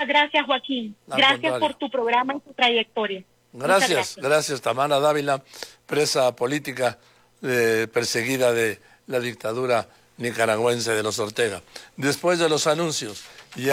gracias, Joaquín. Gracias por tu programa y tu trayectoria. Gracias, Tamara Dávila, presa política perseguida de la dictadura nicaragüense de los Ortega. Después de los anuncios,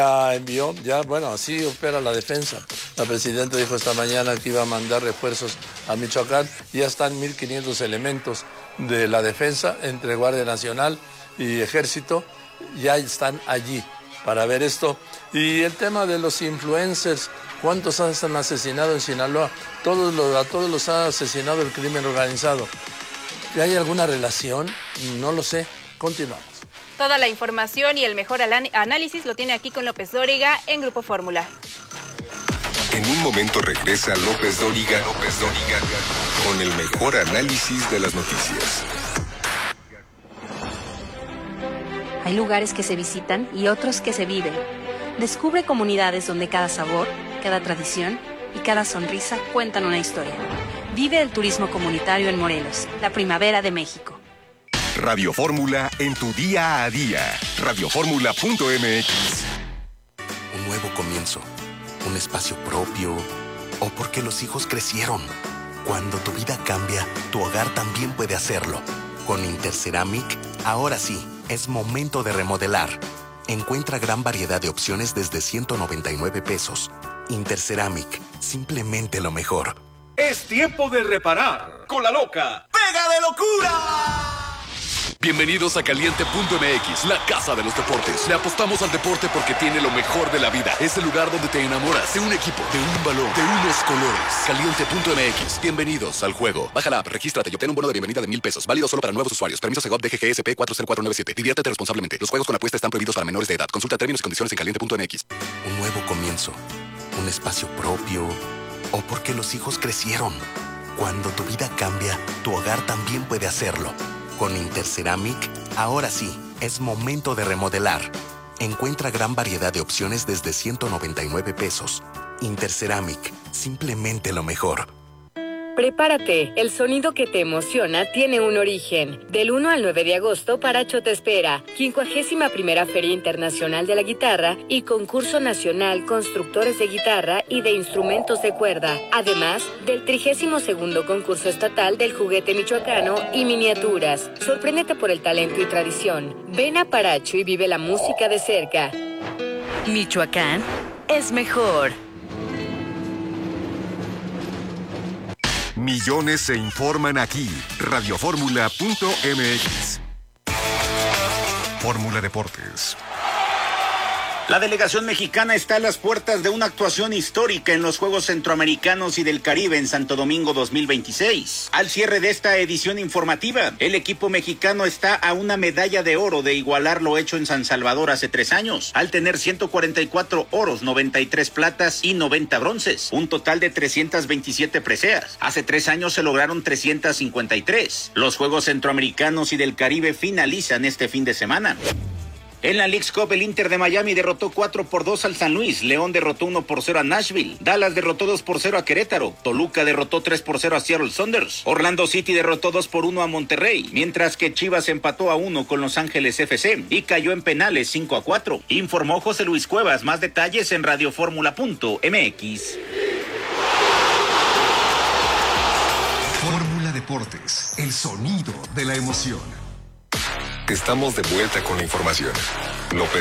así opera la defensa. La presidenta dijo esta mañana que iba a mandar refuerzos a Michoacán. Ya están 1.500 elementos de la defensa entre Guardia Nacional y Ejército. Ya están allí para ver esto. Y el tema de los influencers, ¿cuántos han asesinado en Sinaloa? A todos los ha asesinado el crimen organizado. ¿Hay alguna relación? No lo sé. Continuamos. Toda la información y el mejor análisis lo tiene aquí con López Dóriga en Grupo Fórmula. En un momento regresa López Dóriga con el mejor análisis de las noticias. Hay lugares que se visitan y otros que se viven. Descubre comunidades donde cada sabor, cada tradición y cada sonrisa cuentan una historia. Vive el turismo comunitario en Morelos, la primavera de México. Radio Fórmula en tu día a día. Radioformula.mx. Un nuevo comienzo, un espacio propio, o porque los hijos crecieron. Cuando tu vida cambia, tu hogar también puede hacerlo. Con Interceramic, ahora sí, es momento de remodelar. Encuentra gran variedad de opciones desde 199 pesos. Interceramic, simplemente lo mejor. Es tiempo de reparar con la loca ¡Pega de locura! Bienvenidos a Caliente.mx, la casa de los deportes. Le apostamos al deporte porque tiene lo mejor de la vida. Es el lugar donde te enamoras de un equipo, de un balón, de unos colores. Caliente.mx, bienvenidos al juego. Baja la app, regístrate y obtén un bono de bienvenida de 1,000 pesos. Válido solo para nuevos usuarios. Permiso Segov DGGSP 40497. Diviértete responsablemente. Los juegos con apuesta están prohibidos para menores de edad. Consulta términos y condiciones en Caliente.mx. Un nuevo comienzo, un espacio propio, o porque los hijos crecieron. Cuando tu vida cambia, tu hogar también puede hacerlo. Con Interceramic, ahora sí, es momento de remodelar. Encuentra gran variedad de opciones desde 199 pesos. Interceramic, simplemente lo mejor. Prepárate, el sonido que te emociona tiene un origen. Del 1 al 9 de agosto, Paracho te espera. 51ª Feria Internacional de la Guitarra y Concurso Nacional Constructores de Guitarra y de Instrumentos de Cuerda. Además del 32º Concurso Estatal del Juguete Michoacano y Miniaturas. Sorpréndete por el talento y tradición. Ven a Paracho y vive la música de cerca. Michoacán es mejor. Millones se informan aquí. Radioformula.mx. Fórmula Deportes. La delegación mexicana está a las puertas de una actuación histórica en los Juegos Centroamericanos y del Caribe en Santo Domingo 2026. Al cierre de esta edición informativa, el equipo mexicano está a una medalla de oro de igualar lo hecho en San Salvador hace 3 años, al tener 144 oros, 93 platas y 90 bronces, un total de 327 preseas. Hace 3 años se lograron 353. Los Juegos Centroamericanos y del Caribe finalizan este fin de semana. En la Leagues Cup, el Inter de Miami derrotó 4-2 al San Luis, León derrotó 1-0 a Nashville, Dallas derrotó 2-0 a Querétaro, Toluca derrotó 3-0 a Seattle Sounders, Orlando City derrotó 2-1 a Monterrey, mientras que Chivas empató a 1 con Los Ángeles FC y cayó en penales 5-4. Informó José Luis Cuevas. Más detalles en radioformula.mx. Fórmula Deportes, el sonido de la emoción. Estamos de vuelta con la información. López